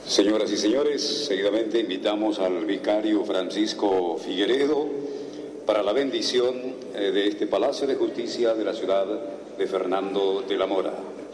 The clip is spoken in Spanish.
Señoras y señores, seguidamente invitamos al vicario Francisco Figueredo para la bendición de este Palacio de Justicia de la ciudad de Fernando de la Mora.